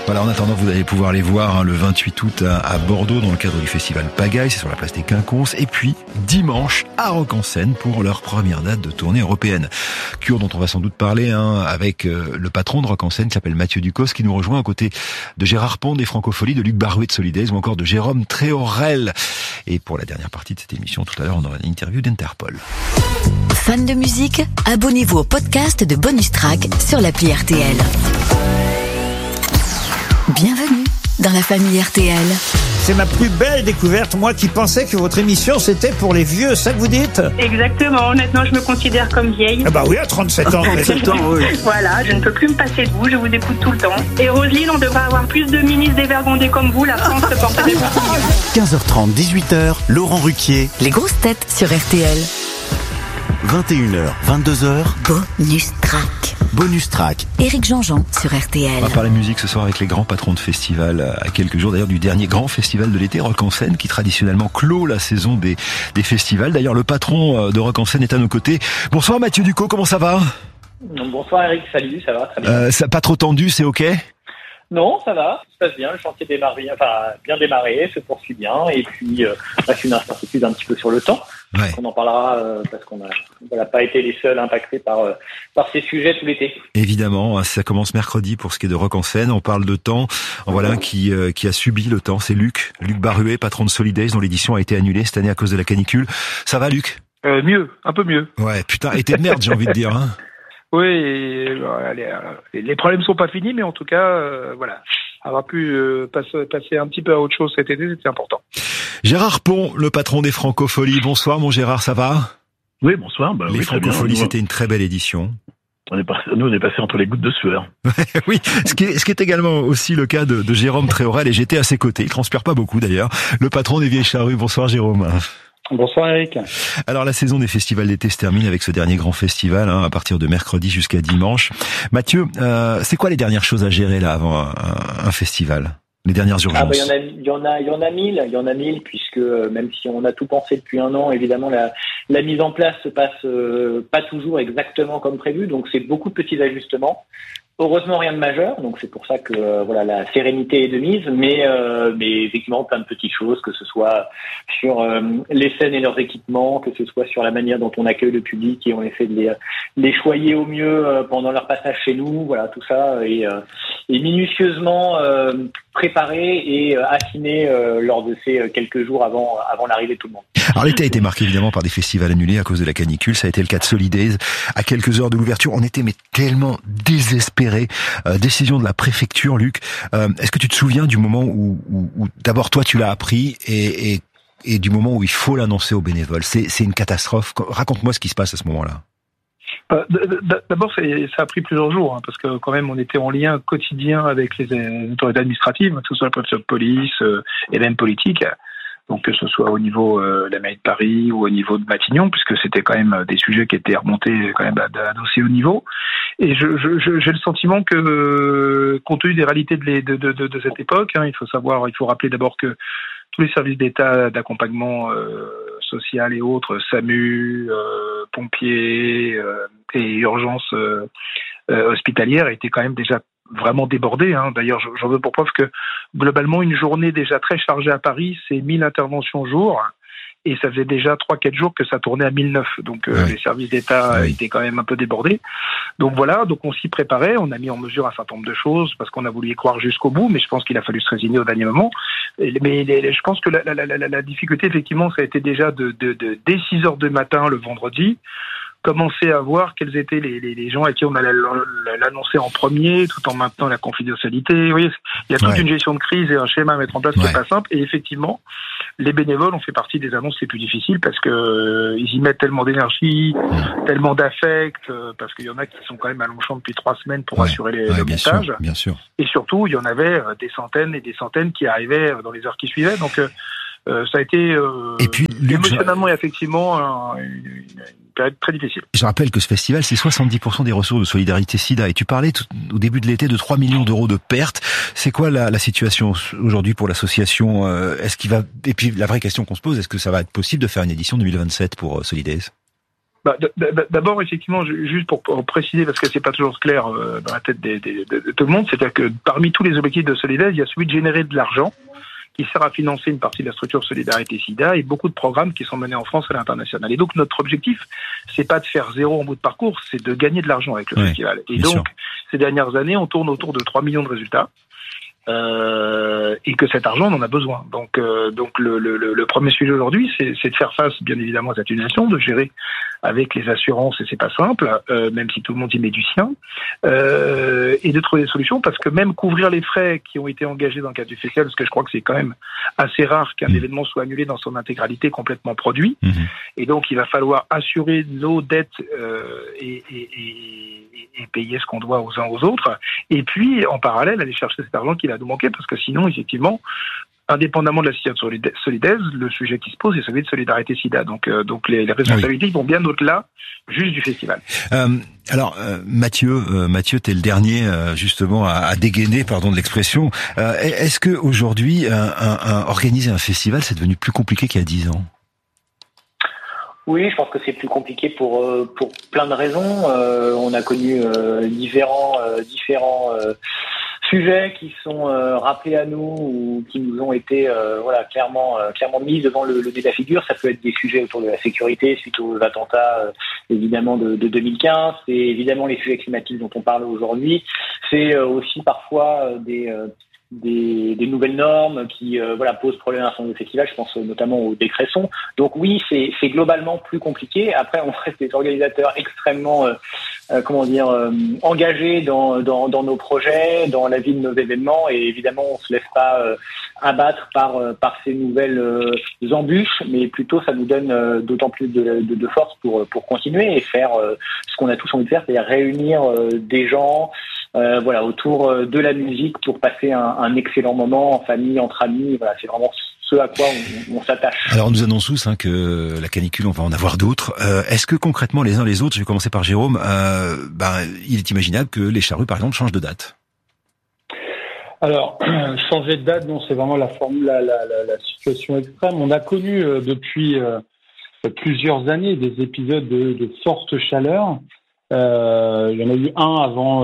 Voilà, en attendant, vous allez pouvoir les voir le 28 août à Bordeaux dans le cadre du festival Pagaille, c'est sur la place des Quinconces. Et puis dimanche à Rock-en-Seine pour leur première date de tournée européenne. Cure dont on va sans doute parler avec le patron de Rock-en-Seine qui s'appelle Mathieu Ducos, qui nous rejoint aux côtés de Gérard Pont des Francopholies, de Luc Barouet de Solidays ou encore de Jérôme Tréorel. Et pour la dernière partie de cette émission, tout à l'heure, on aura une interview d'Interpol. Fan de musique, abonnez-vous au podcast de Bonus Track sur l'appli RTL. Bienvenue dans la famille RTL. C'est ma plus belle découverte, moi qui pensais que votre émission c'était pour les vieux, ça que vous dites? Exactement, honnêtement je me considère comme vieille. Ah bah oui, à 37 ans. 37 ans, oui. Voilà, je ne peux plus me passer de vous, je vous écoute tout le temps. Et Roselyne, on devrait avoir plus de ministres dévergondés comme vous, la France se porterait beaucoup mieux. 15h30, 18h, Laurent Ruquier. Les grosses têtes sur RTL. 21h, 22h. Bonus Track. Bonus Track. Éric Jean-Jean sur RTL. On va parler musique ce soir avec les grands patrons de festival, à quelques jours d'ailleurs du dernier grand festival de l'été, Rock-en-Seine, qui traditionnellement clôt la saison des festivals. D'ailleurs, le patron de Rock-en-Seine est à nos côtés. Bonsoir Mathieu Ducos, comment ça va? Bonsoir Eric, salut, ça va très bien. Ça pas trop tendu, c'est ok? Non, ça va, ça se passe bien, le chantier démarre bien, bien démarré, se poursuit bien, et puis reste une incertitude un petit peu sur le temps. Ouais. On en parlera parce qu'on n'a pas été les seuls impactés par ces sujets tout l'été. Évidemment, ça commence mercredi pour ce qui est de Rock-en-Seine. On parle de temps. En voilà un qui a subi le temps, c'est Luc Barouet, patron de Solidays, dont l'édition a été annulée cette année à cause de la canicule. Ça va Luc? Mieux, un peu mieux. Ouais, putain, été de merde, j'ai envie de dire. Hein. Oui, les problèmes sont pas finis, mais en tout cas, voilà, avoir pu passer un petit peu à autre chose cet été, c'était important. Gérard Pont, le patron des Francopholies. Bonsoir mon Gérard, ça va? Oui, bonsoir. Bah, les oui, Francopholies, c'était une très belle édition. On est passé entre les gouttes de sueur. Oui, ce qui est également aussi le cas de Jérôme Tréorel, et j'étais à ses côtés. Il transpire pas beaucoup d'ailleurs. Le patron des Vieilles Charrues. Bonsoir Jérôme. Bonsoir Eric. Alors la saison des festivals d'été se termine avec ce dernier grand festival à partir de mercredi jusqu'à dimanche. Mathieu, c'est quoi les dernières choses à gérer là avant un festival? Les dernières urgences? Il y en a mille, puisque même si on a tout pensé depuis un an, évidemment la mise en place se passe pas toujours exactement comme prévu, donc c'est beaucoup de petits ajustements. Heureusement rien de majeur, donc c'est pour ça que la sérénité est de mise, mais effectivement plein de petites choses, que ce soit sur les scènes et leurs équipements, que ce soit sur la manière dont on accueille le public et on essaie de les choyer au mieux pendant leur passage chez nous, voilà, tout ça est minutieusement préparé et affiné lors de ces quelques jours avant l'arrivée de tout le monde. Alors l'été a été marqué évidemment par des festivals annulés à cause de la canicule, ça a été le cas de Solidays. À quelques heures de l'ouverture, on était tellement désespérés. Décision de la préfecture, Luc. Est-ce que tu te souviens du moment où d'abord toi tu l'as appris et du moment où il faut l'annoncer aux bénévoles? C'est une catastrophe. Raconte-moi ce qui se passe à ce moment-là. D'abord, ça a pris plusieurs jours, parce que quand même, on était en lien quotidien avec les autorités administratives, que ce soit la préfecture de police et même politique. Donc que ce soit au niveau de la mairie de Paris ou au niveau de Matignon, puisque c'était quand même des sujets qui étaient remontés quand même d'assez haut niveau. Et j'ai le sentiment que, compte tenu des réalités de cette époque, il faut rappeler d'abord que tous les services d'État d'accompagnement social et autres, SAMU, pompiers et urgences hospitalières étaient quand même déjà vraiment débordés. D'ailleurs, j'en veux pour preuve que globalement, une journée déjà très chargée à Paris, c'est 1000 interventions jour. Et ça faisait déjà 3-4 jours que ça tournait à 1009. Donc les services d'État étaient quand même un peu débordés. Donc voilà, donc on s'y préparait, on a mis en mesure un certain nombre de choses parce qu'on a voulu y croire jusqu'au bout, mais je pense qu'il a fallu se résigner au dernier moment. Mais je pense que la difficulté, effectivement, ça a été déjà dès 6 heures du matin le vendredi, commencer à voir quels étaient les gens à qui on allait l'annoncer en premier, tout en maintenant la confidentialité. Vous voyez, il y a toute une gestion de crise et un schéma à mettre en place qui n'est pas simple. Et effectivement, les bénévoles ont fait partie des annonces les plus difficiles parce que ils y mettent tellement d'énergie, tellement d'affect, parce qu'il y en a qui sont quand même à Longchamp depuis 3 semaines pour assurer le montage. Bien sûr. Et surtout, il y en avait des centaines et des centaines qui arrivaient dans les heures qui suivaient. Donc, ça a été et puis, émotionnellement et effectivement une période très difficile. Je rappelle que ce festival, c'est 70% des ressources de Solidarité SIDA. Et tu parlais au début de l'été de 3 millions d'euros de pertes. C'est quoi la situation aujourd'hui pour l'association? Est-ce qu'il va... Et puis la vraie question qu'on se pose, est-ce que ça va être possible de faire une édition 2027 pour Solidays? D'abord, effectivement, juste pour préciser, parce que c'est pas toujours clair dans la tête de tout le monde, c'est-à-dire que parmi tous les objectifs de Solidaise, il y a celui de générer de l'argent qui sert à financer une partie de la structure Solidarité SIDA et beaucoup de programmes qui sont menés en France et à l'international. Et donc, notre objectif, c'est pas de faire zéro en bout de parcours, c'est de gagner de l'argent avec le festival. Et donc, ces dernières années, on tourne autour de 3 millions de résultats. Et que cet argent, on en a besoin. Donc le premier sujet aujourd'hui, c'est de faire face, bien évidemment, à cette situation, de gérer avec les assurances, et c'est pas simple, même si tout le monde y met du sien, et de trouver des solutions, parce que même couvrir les frais qui ont été engagés dans le cadre du festival, parce que je crois que c'est quand même assez rare qu'un événement soit annulé dans son intégralité, complètement produit, et donc il va falloir assurer nos dettes et payer ce qu'on doit aux uns aux autres, et puis en parallèle aller chercher cet argent qui va nous manquer, parce que sinon, effectivement, indépendamement de la situation Solidaise, le sujet qui se pose est celui de Solidarité SIDA. Donc les responsabilités vont bien au-delà juste du festival. Alors Mathieu, t'es le dernier justement à dégainer, pardon de l'expression. Est-ce que aujourd'hui, organiser un festival, c'est devenu plus compliqué qu'il y a 10 ans? Oui, je pense que c'est plus compliqué pour plein de raisons. On a connu différents sujets qui sont rappelés à nous ou qui nous ont été clairement mis devant le nez de la figure. Ça peut être des sujets autour de la sécurité suite aux attentats évidemment de 2015. C'est évidemment les sujets climatiques dont on parle aujourd'hui. C'est aussi parfois des nouvelles normes qui posent problème à son festival. Je pense notamment au décresson. Donc oui, c'est globalement plus compliqué. Après, on reste des organisateurs extrêmement engagés dans nos projets, dans la vie de nos événements, et évidemment on se laisse pas abattre par ces nouvelles embûches, mais plutôt ça nous donne d'autant plus de force pour continuer et faire ce qu'on a tous envie de faire, c'est-à-dire réunir des gens autour de la musique pour passer un excellent moment en famille, entre amis. Voilà, c'est vraiment ce à quoi on s'attache. Alors on nous annonce tous que la canicule, on va en avoir d'autres. Est-ce que concrètement les uns les autres, je vais commencer par Jérôme, il est imaginable que les Charrues par exemple changent de date? Alors, changer de date, non, c'est vraiment la formule, la situation extrême. On a connu depuis plusieurs années des épisodes de forte chaleur. Il y en a eu un avant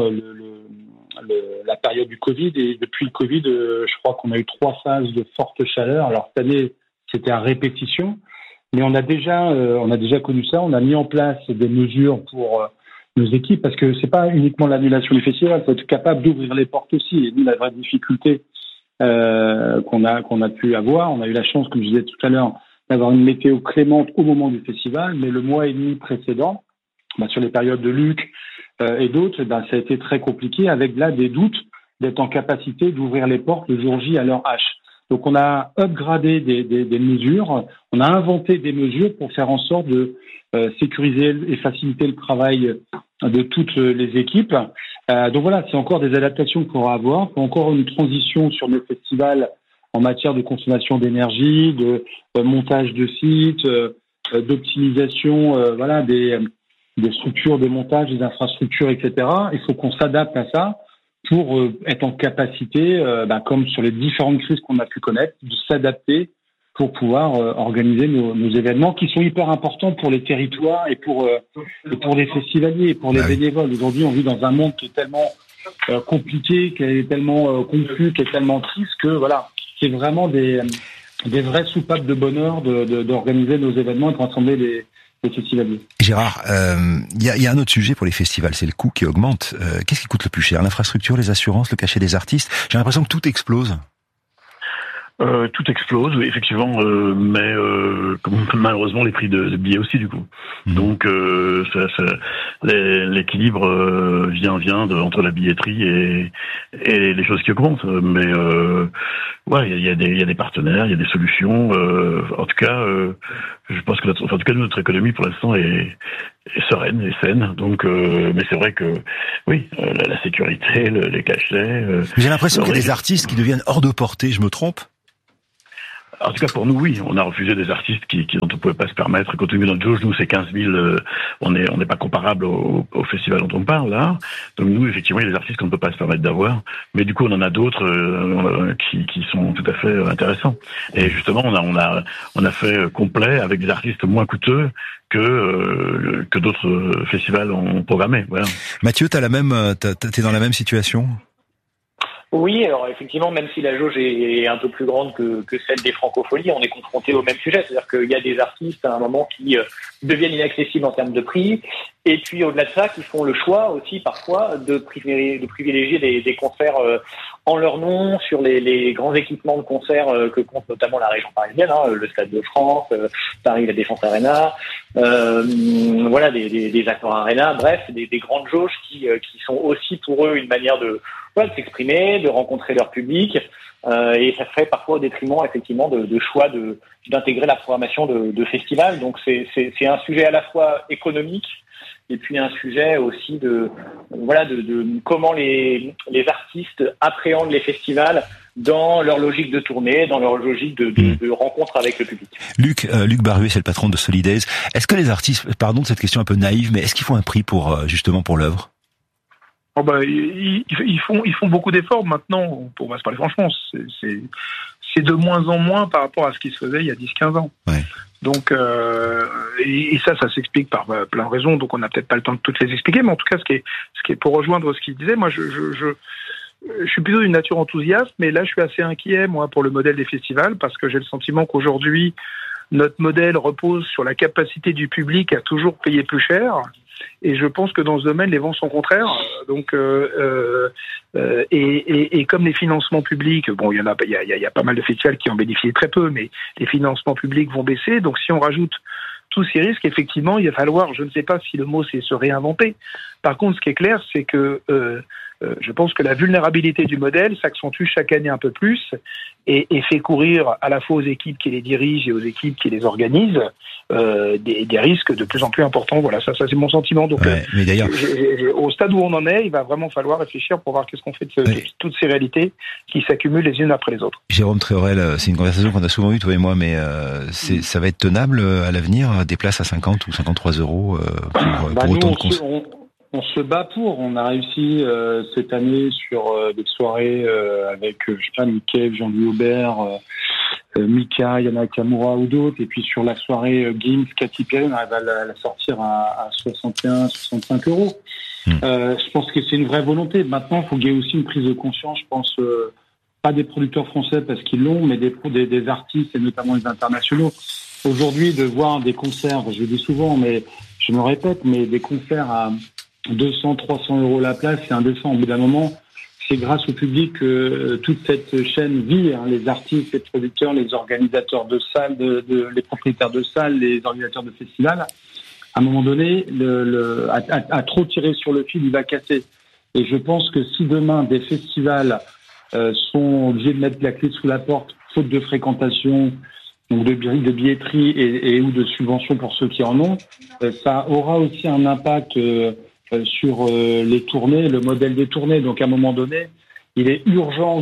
la période du Covid, et depuis le Covid, je crois qu'on a eu 3 phases de forte chaleur. Alors cette année, c'était à répétition, mais on a déjà connu ça. On a mis en place des mesures pour nos équipes, parce que c'est pas uniquement l'annulation du festival, faut être capable d'ouvrir les portes aussi. Et nous, la vraie difficulté qu'on a pu avoir, on a eu la chance, comme je disais tout à l'heure, d'avoir une météo clémente au moment du festival, mais le mois et demi précédent, sur les périodes de Luc et d'autres, ça a été très compliqué, avec là des doutes d'être en capacité d'ouvrir les portes le jour J à l'heure H. Donc on a upgradé des mesures, on a inventé des mesures pour faire en sorte de sécuriser et faciliter le travail de toutes les équipes. Donc voilà, c'est encore des adaptations qu'on va avoir, c'est encore une transition sur nos festivals en matière de consommation d'énergie, de montage de sites, d'optimisation, des structures, des montages, des infrastructures, etc. Il faut qu'on s'adapte à ça pour être en capacité, comme sur les différentes crises qu'on a pu connaître, de s'adapter pour pouvoir organiser nos événements qui sont hyper importants pour les territoires et pour les festivaliers et pour les bénévoles. Aujourd'hui, on vit dans un monde qui est tellement compliqué, qui est tellement confus, qui est tellement triste que c'est vraiment des vraies soupapes de bonheur d'organiser nos événements et de rassembler les festivaliers. Gérard, il y a un autre sujet pour les festivals, c'est le coût qui augmente. Qu'est-ce qui coûte le plus cher? L'infrastructure, les assurances, le cachet des artistes? J'ai l'impression que tout explose. Tout explose, oui, effectivement, mais malheureusement les prix de billets aussi du coup. Donc l'équilibre vient entre la billetterie et les choses qui augmentent. Mais il y a des partenaires, il y a des solutions. En tout cas, je pense que notre économie pour l'instant est sereine et saine. Donc, mais c'est vrai que oui, la sécurité, les cachets. J'ai l'impression qu'il y a des artistes qui deviennent hors de portée. Je me trompe? En tout cas, pour nous, oui. On a refusé des artistes dont on pouvait pas se permettre. Quand on met notre jauge, nous, c'est 15 000. On n'est pas comparable au festival dont on parle, là. Donc, nous, effectivement, il y a des artistes qu'on ne peut pas se permettre d'avoir. Mais du coup, on en a d'autres qui sont tout à fait intéressants. Et justement, on a fait complet avec des artistes moins coûteux que d'autres festivals ont programmé. Voilà. Mathieu, t'es dans la même situation? Oui, alors effectivement, même si la jauge est un peu plus grande que celle des Francopholies, on est confronté au même sujet. C'est-à-dire qu'il y a des artistes à un moment qui deviennent inaccessibles en termes de prix, et puis au-delà de ça, qui font le choix aussi parfois de privilégier des concerts en leur nom sur les grands équipements de concerts que compte notamment la région parisienne, le Stade de France, Paris, la Défense Arena, voilà, des Accor Arena, bref, des grandes jauges qui sont aussi pour eux une manière de s'exprimer, de rencontrer leur public, et ça se fait parfois au détriment effectivement de choix d'intégrer la programmation de festivals. Donc c'est un sujet à la fois économique et puis un sujet aussi de comment les artistes appréhendent les festivals dans leur logique de tournée, dans leur logique de rencontre avec le public. Luc Barruet, c'est le patron de Solidays. Est-ce que les artistes, pardon de cette question un peu naïve, mais est-ce qu'ils font un prix justement pour l'œuvre? Oh ils font beaucoup d'efforts maintenant, on va se parler franchement, c'est de moins en moins par rapport à ce qui se faisait il y a 10-15 ans. Ouais. Donc, et ça s'explique par plein de raisons, donc on n'a peut-être pas le temps de toutes les expliquer, mais en tout cas, ce qui est pour rejoindre ce qu'il disait, moi je suis plutôt d'une nature enthousiaste, mais là je suis assez inquiet, moi, pour le modèle des festivals, parce que j'ai le sentiment qu'aujourd'hui, notre modèle repose sur la capacité du public à toujours payer plus cher. Et je pense que dans ce domaine, les vents sont contraires. Donc, et comme les financements publics, bon, il y a pas mal de festivals qui en bénéficient très peu, mais les financements publics vont baisser. Donc, si on rajoute tous ces risques, effectivement, il va falloir, je ne sais pas si le mot c'est se réinventer. Par contre, ce qui est clair, c'est que je pense que la vulnérabilité du modèle s'accentue chaque année un peu plus et fait courir à la fois aux équipes qui les dirigent et aux équipes qui les organisent des risques de plus en plus importants. Voilà, ça c'est mon sentiment. Donc, mais d'ailleurs, au stade où on en est, il va vraiment falloir réfléchir pour voir qu'est-ce qu'on fait de toutes ces réalités qui s'accumulent les unes après les autres. Jérôme Tréorel, c'est une conversation qu'on a souvent eue, toi et moi, mais ça va être tenable à l'avenir, des places à 50 ou 53 euros pour autant de concerts? On se bat pour. On a réussi cette année sur des soirées avec, Mickey, Jean-Louis Aubert, Mika, Yana Kamura ou d'autres. Et puis sur la soirée Gims, Katy Perry, on arrive à la sortir à 61-65 euros. Je pense que c'est une vraie volonté. Maintenant, il faut qu'il y ait aussi une prise de conscience, je pense, pas des producteurs français parce qu'ils l'ont, mais des artistes et notamment les internationaux. Aujourd'hui, de voir des concerts, je le dis souvent, mais je me répète, mais des concerts à 200-300 euros la place, c'est indécent. Au bout d'un moment, c'est grâce au public que toute cette chaîne vit, les artistes, les producteurs, les organisateurs de salles, les propriétaires de salles, les organisateurs de festivals. À un moment donné, à trop tirer sur le fil, il va casser. Et je pense que si demain des festivals sont obligés de mettre la clé sous la porte, faute de fréquentation, donc de billetterie et ou de subventions pour ceux qui en ont, ça aura aussi un impact sur les tournées, le modèle des tournées. Donc à un moment donné, il est urgent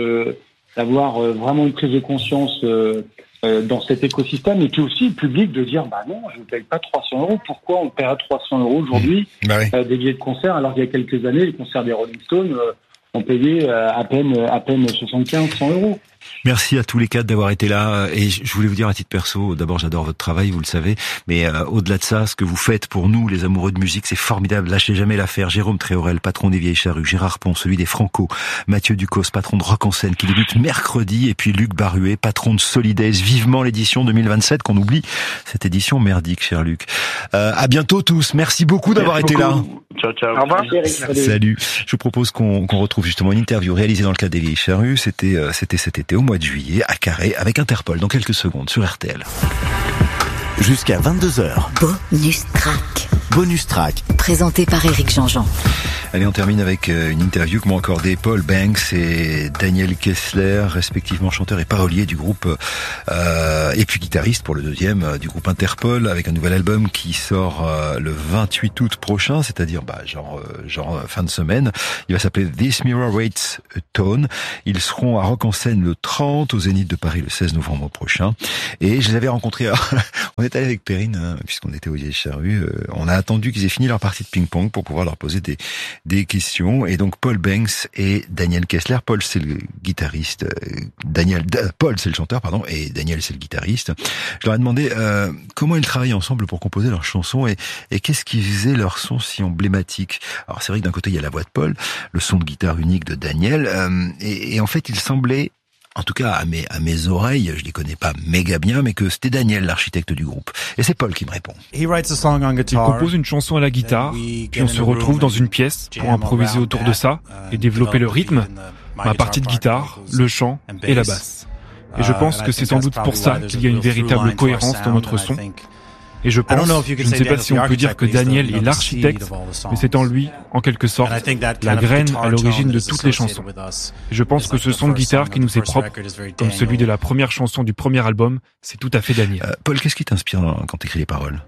d'avoir vraiment une prise de conscience dans cet écosystème, et puis aussi le public de dire non, je ne paye pas 300 euros. Pourquoi on paiera 300 euros aujourd'hui des billets de concert, alors qu'il y a quelques années, les concerts des Rolling Stones ont payé à peine 75-100 euros. Merci à tous les quatre d'avoir été là. Et je voulais vous dire à titre perso, d'abord j'adore votre travail, vous le savez, mais au-delà de ça, ce que vous faites pour nous, les amoureux de musique, c'est formidable. Lâchez jamais l'affaire. Jérôme Tréorel, patron des Vieilles Charrues, Gérard Pont, celui des Franco, Mathieu Ducos, patron de Rock en Scène, qui débute mercredi, et puis Luc Barruet, patron de Solidays. Vivement l'édition 2027, qu'on oublie cette édition merdique, cher Luc. À bientôt tous. Merci beaucoup d'avoir été là. Ciao, ciao. Au revoir. Salut. Je vous propose qu'on retrouve justement une interview réalisée dans le cadre des Vieilles Charrues. C'était cet été, au mois de juillet, à Carré, avec Interpol, dans quelques secondes, sur RTL. Jusqu'à 22h. Bonus Track. Bonus Track. Présenté par Éric Jean-Jean. Allez, on termine avec une interview que m'ont accordé Paul Banks et Daniel Kessler, respectivement chanteurs et paroliers du groupe et puis guitariste pour le deuxième du groupe Interpol, avec un nouvel album qui sort le 28 août prochain, c'est-à-dire genre fin de semaine. Il va s'appeler This Mirror Waits a Tone. Ils seront à Rock en Seine le 30, au Zénith de Paris le 16 novembre prochain. Et je les avais rencontrés, on est allé avec Perrine, puisqu'on était au Vieilles Charrues, on a attendu qu'ils aient fini leur partie de ping-pong pour pouvoir leur poser des questions. Et donc Paul Banks et Daniel Kessler. Paul, c'est le guitariste, Paul, c'est le chanteur, pardon, et Daniel, c'est le guitariste. Je leur ai demandé comment ils travaillaient ensemble pour composer leurs chansons et qu'est-ce qui faisait leur son si emblématique. Alors c'est vrai que d'un côté il y a la voix de Paul, le son de guitare unique de Daniel, et en fait il semblait, en tout cas à mes oreilles, je les connais pas méga bien, mais que c'était Daniel l'architecte du groupe. Et c'est Paul qui me répond. Il compose une chanson à la guitare, puis on se retrouve dans une pièce pour improviser autour de ça et développer le rythme, ma partie de guitare, le chant et la basse. Et je pense que c'est sans doute pour ça qu'il y a une véritable cohérence dans notre son. Et je ne sais pas si on peut dire que Daniel est l'architecte, mais c'est en lui, en quelque sorte, la graine à l'origine de toutes les chansons. Et je pense que ce son de guitare qui nous est propre, comme celui de la première chanson du premier album, c'est tout à fait Daniel. Paul, qu'est-ce qui t'inspire quand t'écris les paroles?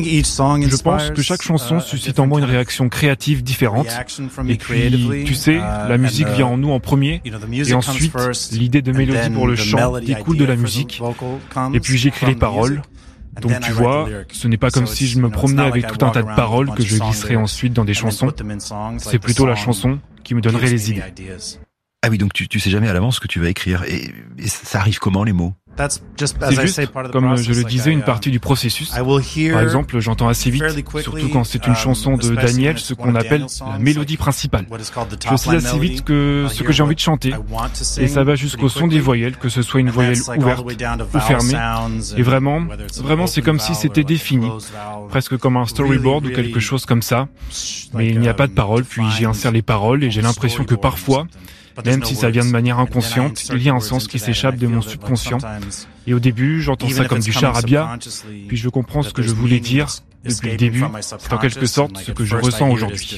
Je pense que chaque chanson suscite en moi une réaction créative différente. Et puis, tu sais, la musique vient en nous en premier, et ensuite, l'idée de mélodie pour le chant découle de la musique. Et puis j'écris les paroles. Donc tu vois, ce n'est pas comme si je me promenais avec tout un tas de paroles que je glisserais ensuite dans des chansons. C'est plutôt la chanson qui me donnerait les idées. Ah oui, donc tu sais jamais à l'avance ce que tu vas écrire. Et ça arrive comment, les mots? C'est juste, comme je le disais, une partie du processus. Par exemple, j'entends assez vite, surtout quand c'est une chanson de Daniel, ce qu'on appelle la mélodie principale. Je sais assez vite ce que j'ai envie de chanter, et ça va jusqu'au son des voyelles, que ce soit une voyelle ouverte ou fermée. Et vraiment, c'est comme si c'était défini, presque comme un storyboard ou quelque chose comme ça. Mais il n'y a pas de paroles, puis j'y insère les paroles, et j'ai l'impression que parfois, même si ça vient de manière inconsciente, il y a un sens qui s'échappe de mon subconscient. Et au début, j'entends ça comme du charabia, puis je comprends ce que je voulais dire depuis le début. C'est en quelque sorte ce que je ressens aujourd'hui.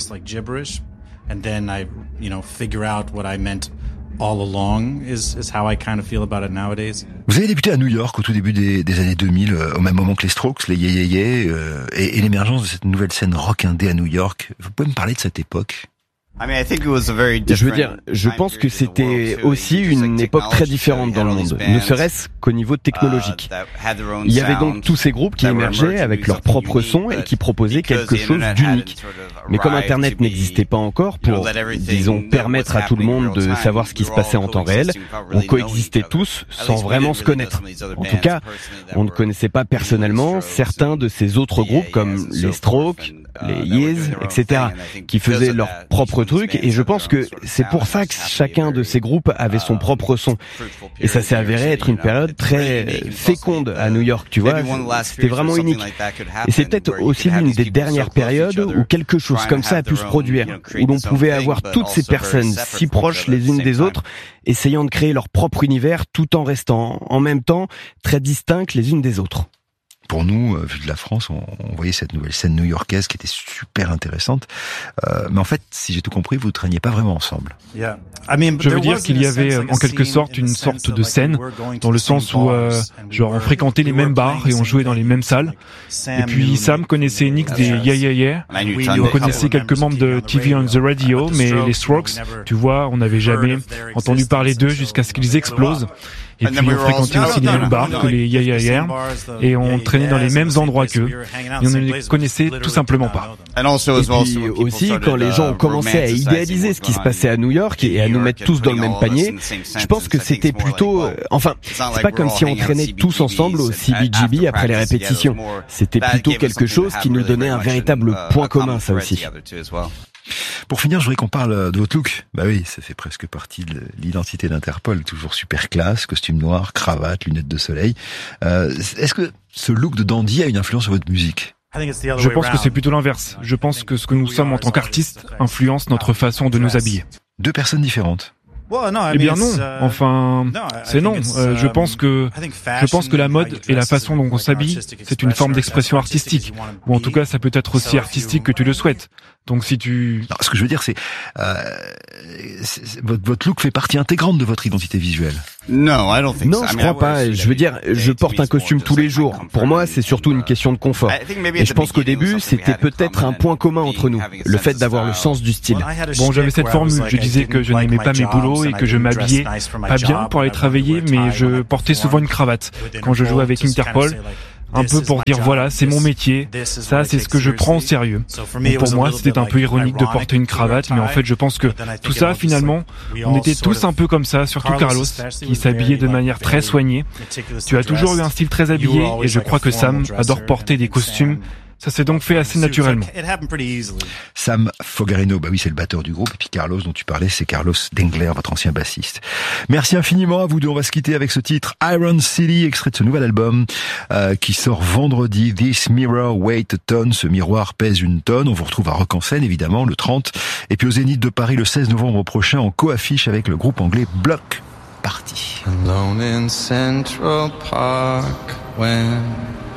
Vous avez débuté à New York au tout début des années 2000, au même moment que les Strokes, les Yeah Yeah Yeah, et l'émergence de cette nouvelle scène rock indé à New York. Vous pouvez me parler de cette époque? Je veux dire, je pense que c'était aussi une époque très différente dans le monde, ne serait-ce qu'au niveau technologique. Il y avait donc tous ces groupes qui émergeaient avec leur propre son et qui proposaient quelque chose d'unique. Mais comme Internet n'existait pas encore pour, disons, permettre à tout le monde de savoir ce qui se passait en temps réel, on coexistait tous sans vraiment se connaître. En tout cas, on ne connaissait pas personnellement certains de ces autres groupes comme les Strokes, les Years, etc., qui faisaient leur propre truc, et je pense que c'est pour ça que chacun de ces groupes avait son propre son. Et ça s'est avéré être une période très féconde à New York, tu vois, c'était vraiment unique. Et c'est peut-être aussi l'une des dernières périodes où quelque chose comme ça a pu se produire, où l'on pouvait avoir toutes ces personnes si proches les unes des autres, essayant de créer leur propre univers tout en restant en même temps très distinctes les unes des autres. Pour nous, vu de la France, on voyait cette nouvelle scène new-yorkaise qui était super intéressante. Mais en fait, si j'ai tout compris, vous ne traîniez pas vraiment ensemble. Je veux dire qu'il y avait en quelque sorte une sorte de scène, dans le sens où genre on fréquentait les mêmes bars et on jouait dans les mêmes salles. Et puis Sam connaissait Nick des Yeah Yeah Yeah. On connaissait quelques membres de TV on the Radio, mais les Strokes, tu vois, on n'avait jamais entendu parler d'eux jusqu'à ce qu'ils explosent. Et puis on fréquentait aussi les mêmes bars que les Yeah Yeah Yeah, et on traînait dans les mêmes endroits qu'eux, et on ne les connaissait tout simplement pas. Et puis aussi, quand les gens ont commencé à idéaliser ce qui se passait à New York et à nous mettre tous dans le même panier, je pense que c'était plutôt... enfin, c'est pas comme si on traînait tous ensemble au CBGB après les répétitions. C'était plutôt quelque chose qui nous donnait un véritable point commun, ça aussi. Pour finir, je voudrais qu'on parle de votre look. Bah oui, ça fait presque partie de l'identité d'Interpol, toujours super classe, costume noir, cravate, lunettes de soleil. Est-ce que ce look de dandy a une influence sur votre musique? Je pense que c'est plutôt l'inverse. Je pense que ce que nous sommes en tant qu'artistes influence notre façon de nous habiller. Deux personnes différentes. Eh bien non, enfin, c'est non. Je pense que la mode et la façon dont on s'habille, c'est une forme d'expression artistique. Ou en tout cas, ça peut être aussi artistique que tu le souhaites. Donc si tu... Non, ce que je veux dire, c'est votre look fait partie intégrante de votre identité visuelle. Non, je crois pas. Je veux dire, je porte un costume tous les jours. Pour moi, c'est surtout une question de confort. Et je pense qu'au début, c'était peut-être un point commun entre nous, le fait d'avoir le sens du style. Bon, j'avais cette formule. Je disais que je n'aimais pas mes boulots et que je m'habillais pas bien pour aller travailler, mais je portais souvent une cravate. Quand je jouais avec Interpol, un peu pour dire voilà, c'est mon métier, ça c'est ce que je prends au sérieux. Donc pour moi c'était un peu ironique de porter une cravate, mais en fait je pense que tout ça finalement, on était tous un peu comme ça, surtout Carlos qui s'habillait de manière très soignée. Tu as toujours eu un style très habillé et je crois que Sam adore porter des costumes. Ça s'est donc fait assez naturellement. Sam Fogarino, bah oui, c'est le batteur du groupe. Et puis Carlos, dont tu parlais, c'est Carlos Dengler, votre ancien bassiste. Merci infiniment à vous deux. On va se quitter avec ce titre Iron City, extrait de ce nouvel album qui sort vendredi. This Mirror Weighs a Ton. Ce miroir pèse une tonne. On vous retrouve à Rock en Seine, évidemment, le 30. Et puis au Zénith de Paris le 16 novembre prochain en co-affiche avec le groupe anglais Bloc Party. Alone in Central Park when